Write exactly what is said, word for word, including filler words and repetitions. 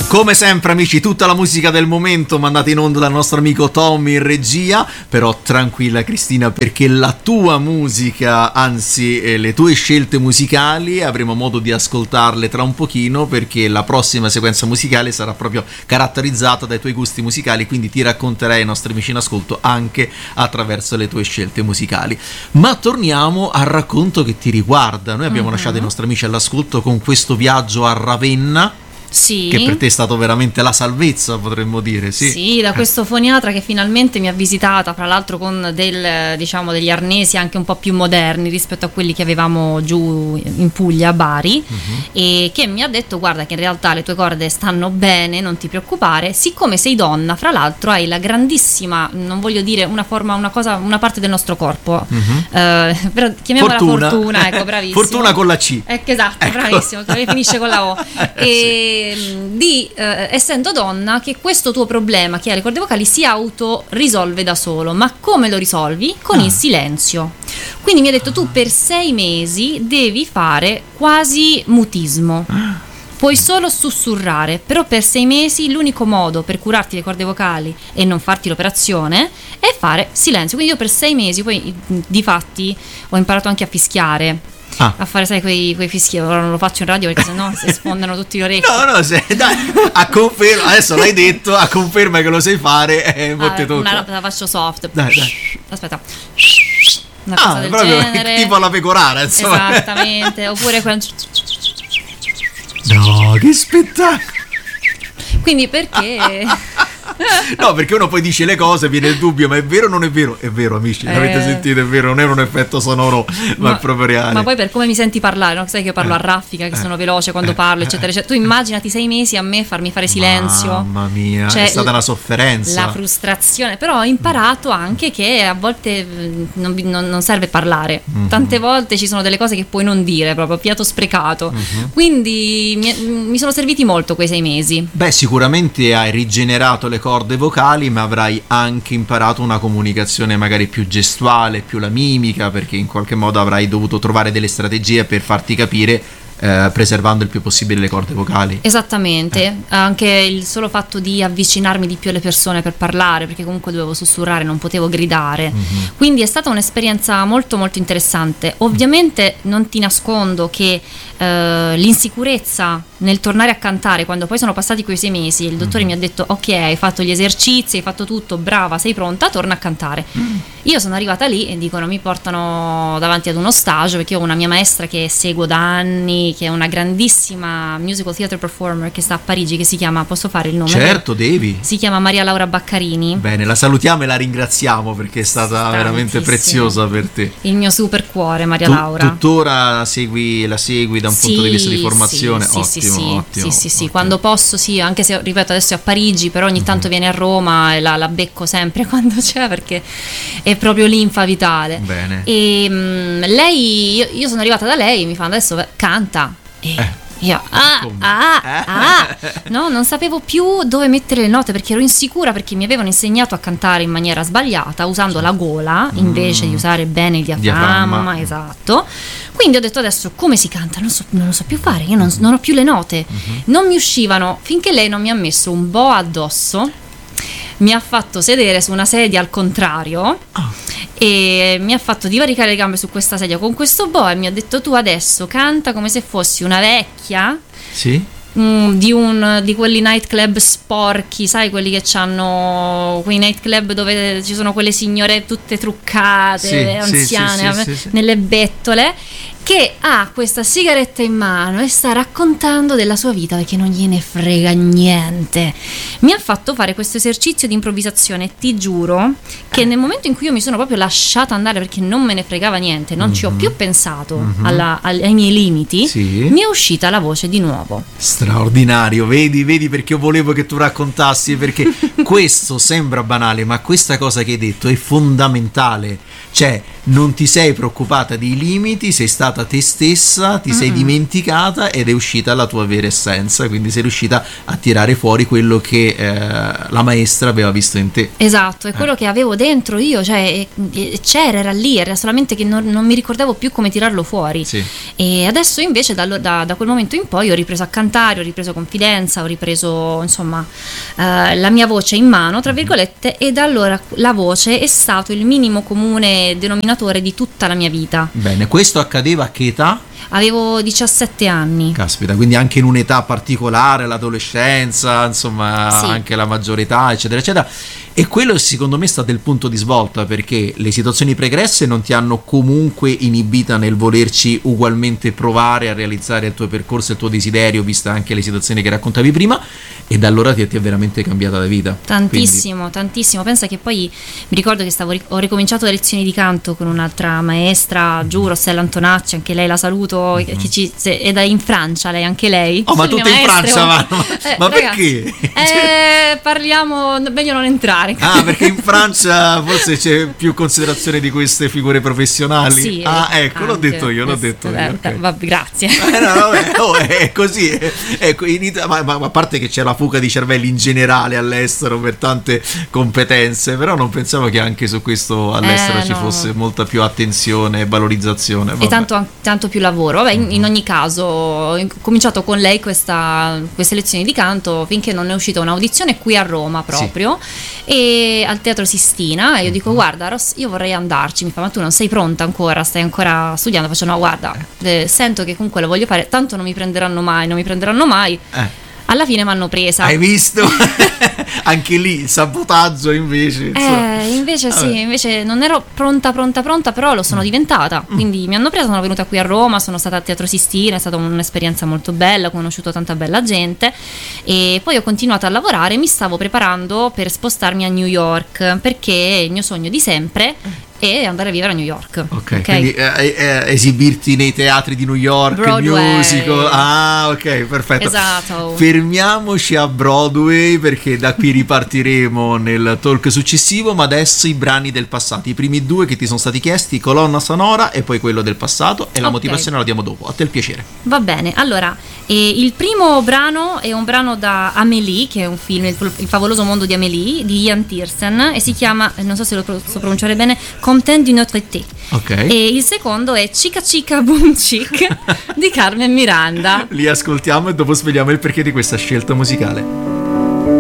Come sempre amici, tutta la musica del momento mandata in onda dal nostro amico Tommy in regia. Però tranquilla Cristina, perché la tua musica, anzi eh, le tue scelte musicali avremo modo di ascoltarle tra un pochino, perché la prossima sequenza musicale sarà proprio caratterizzata dai tuoi gusti musicali, quindi ti racconterai ai nostri amici in ascolto anche attraverso le tue scelte musicali. Ma torniamo al racconto che ti riguarda. Noi abbiamo uh-huh. lasciato i nostri amici all'ascolto con questo viaggio a Ravenna. Sì. Che per te è stato veramente la salvezza, potremmo dire. Sì, sì, da questo foniatra che finalmente mi ha visitata, fra l'altro con del, diciamo, degli arnesi anche un po' più moderni rispetto a quelli che avevamo giù in Puglia, a Bari, uh-huh. e che mi ha detto: guarda che in realtà le tue corde stanno bene, non ti preoccupare, siccome sei donna, fra l'altro hai la grandissima, non voglio dire una forma, una cosa, una parte del nostro corpo, uh-huh. eh, però chiamiamola fortuna, fortuna ecco, bravissimo. Fortuna con la C. Ecco, esatto, ecco. Bravissimo, che finisce con la O. E sì. Di eh, essendo donna, che questo tuo problema che ha le corde vocali si autorisolve da solo. Ma come lo risolvi? Con ah. il silenzio. Quindi mi ha detto: tu per sei mesi devi fare quasi mutismo, puoi solo sussurrare, però per sei mesi l'unico modo per curarti le corde vocali e non farti l'operazione è fare silenzio. Quindi io per sei mesi, poi di fatti ho imparato anche a fischiare. Ah. A fare, sai, quei, quei fischi. Ora non lo faccio in radio perché sennò si sfondano tutti gli orecchi. No, no, se, dai, a conferma, adesso l'hai detto, a conferma che lo sai fare, eh, ah, te una, la faccio soft. Dai, dai. Aspetta. Una cosa ah, del proprio genere. Tipo alla pecorara, insomma. Esattamente. Oppure quel... No, che spettacolo. Quindi perché... No, perché uno poi dice le cose, viene il dubbio: ma è vero o non è vero? È vero, amici, eh. l'avete sentito, è vero, non è un effetto sonoro, ma, ma è proprio reale. Ma poi per come mi senti parlare, no? Sai che io parlo eh. a raffica, che eh. sono veloce quando parlo, eccetera, eccetera. Tu immaginati sei mesi a me farmi fare silenzio. Mamma mia, cioè, è stata una sofferenza. La frustrazione. Però ho imparato anche che a volte non, non, non serve parlare. Mm-hmm. Tante volte ci sono delle cose che puoi non dire, proprio fiato sprecato. Mm-hmm. Quindi mi, mi sono serviti molto quei sei mesi. Beh, sicuramente hai rigenerato le corde vocali, ma avrai anche imparato una comunicazione magari più gestuale, più la mimica, perché in qualche modo avrai dovuto trovare delle strategie per farti capire, eh, preservando il più possibile le corde vocali. Esattamente, eh. anche il solo fatto di avvicinarmi di più alle persone per parlare, perché comunque dovevo sussurrare, non potevo gridare, mm-hmm. quindi è stata un'esperienza molto molto interessante. Ovviamente non ti nascondo che eh, l'insicurezza nel tornare a cantare, quando poi sono passati quei sei mesi, il dottore mm. mi ha detto: ok, hai fatto gli esercizi, hai fatto tutto, brava, sei pronta, torna a cantare. Mm. Io sono arrivata lì e dicono, mi portano davanti ad uno stage, perché ho una mia maestra che seguo da anni, che è una grandissima musical theater performer che sta a Parigi, che si chiama, posso fare il nome? Certo, devi. Si chiama Maria Laura Baccarini. Bene, la salutiamo e la ringraziamo perché è stata veramente preziosa per te. Il mio super cuore, Maria tu, Laura. Tuttora la segui, la segui da un sì, punto di vista di formazione? Sì, ottimo, sì, sì, ottimo, sì, sì, sì, ottimo. Quando posso, sì, anche se ripeto adesso è a Parigi, però ogni tanto mm-hmm. viene a Roma e la, la becco sempre quando c'è, perché è proprio linfa vitale. Bene. E mh, lei, io, io sono arrivata da lei, mi fanno: adesso canta. E eh. io ah, ah, ah, no, non sapevo più dove mettere le note, perché ero insicura, perché mi avevano insegnato a cantare in maniera sbagliata, usando la gola invece mm. di usare bene il diaframma, diaframma. Esatto. Quindi ho detto: adesso come si canta? Non, so, non lo so più fare, io non, non ho più le note. Mm-hmm. Non mi uscivano finché lei non mi ha messo un boa addosso, mi ha fatto sedere su una sedia al contrario oh. e mi ha fatto divaricare le gambe su questa sedia con questo boa e mi ha detto: tu adesso canta come se fossi una vecchia. Sì. Mm, di un di quelli nightclub sporchi, sai, quelli che hanno quei nightclub dove ci sono quelle signore tutte truccate, sì, anziane, sì, sì, sì, sì, nelle bettole, che ha questa sigaretta in mano e sta raccontando della sua vita perché non gliene frega niente. Mi ha fatto fare questo esercizio di improvvisazione e ti giuro che nel momento in cui io mi sono proprio lasciata andare, perché non me ne fregava niente, non mm-hmm. ci ho più pensato mm-hmm. alla, ai miei limiti, sì. mi è uscita la voce di nuovo. Straordinario, vedi, vedi perché io volevo che tu raccontassi, perché questo sembra banale, ma questa cosa che hai detto è fondamentale. Cioè, non ti sei preoccupata dei limiti, sei stata te stessa, ti mm-hmm. sei dimenticata ed è uscita la tua vera essenza, quindi sei riuscita a tirare fuori quello che eh, la maestra aveva visto in te. Esatto, è quello eh. che avevo dentro io, cioè c'era, era lì, era solamente che non, non mi ricordavo più come tirarlo fuori. Sì. E adesso invece da, da, da quel momento in poi ho ripreso a cantare, ho ripreso confidenza, ho ripreso insomma eh, la mia voce in mano, tra virgolette, e da allora la voce è stato il minimo comune denominatore di tutta la mia vita. Bene, questo accadeva a che età? Avevo diciassette anni. Caspita, quindi anche in un'età particolare, l'adolescenza, insomma, sì. anche la maggiore età, eccetera, eccetera. E quello secondo me è stato il punto di svolta, perché le situazioni pregresse non ti hanno comunque inibita nel volerci ugualmente provare a realizzare il tuo percorso, il tuo desiderio, vista anche le situazioni che raccontavi prima, e da allora ti, ti è veramente cambiata la vita. Tantissimo, Quindi. tantissimo. Pensa che poi mi ricordo che stavo, ho ricominciato le lezioni di canto con un'altra maestra, mm-hmm. giù, Rossella Antonacci, anche lei la saluto, mm-hmm. che ci, se, è da in Francia, lei anche lei. Oh, ma tutte in Francia vanno? Eh, ma ragazzi, perché? Eh, parliamo, meglio non entrare. Ah, perché in Francia forse c'è più considerazione di queste figure professionali. Sì, ah, ecco, anche. l'ho detto io, l'ho detto io. Okay. Vabbè, grazie. Eh, no, vabbè, oh, è così. Ecco, in Italia, ma, ma a parte che c'è la fuga di cervelli in generale all'estero per tante competenze, però non pensavo che anche su questo all'estero eh, ci no. fosse molta più attenzione e valorizzazione. Vabbè. E tanto, tanto più lavoro. Vabbè, in, in ogni caso, ho cominciato con lei questa, queste lezioni di canto finché non è uscita un'audizione qui a Roma proprio, sì. e al Teatro Sistina, e io dico guarda Ross, io vorrei andarci, mi fa ma tu non sei pronta ancora, stai ancora studiando, faccio no guarda eh, sento che comunque lo voglio fare, tanto non mi prenderanno mai, non mi prenderanno mai eh. Alla fine mi hanno presa. Hai visto? Anche lì il sabotaggio invece. Eh, invece Vabbè. sì, invece non ero pronta, pronta, pronta, però lo sono diventata. Mm. Quindi mi hanno presa, sono venuta qui a Roma, sono stata al Teatro Sistina, è stata un'esperienza molto bella, ho conosciuto tanta bella gente e poi ho continuato a lavorare e mi stavo preparando per spostarmi a New York, perché il mio sogno di sempre e andare a vivere a New York. Ok, okay? Quindi eh, eh, esibirti nei teatri di New York, Broadway. Musical. Ah, ok, perfetto. Esatto. Fermiamoci a Broadway perché da qui ripartiremo nel talk successivo, ma adesso i brani del passato, i primi due che ti sono stati chiesti, colonna sonora e poi quello del passato, e la okay. motivazione la diamo dopo. A te il piacere. Va bene, allora eh, il primo brano è un brano da Amélie, che è un film, il, il favoloso mondo di Amélie, di Ian Tiersen, e si chiama, non so se lo so pronunciare bene, Content du Notre Té. Okay. E il secondo è Chica Chica Boom Chic di Carmen Miranda. Li ascoltiamo e dopo svegliamo il perché di questa scelta musicale.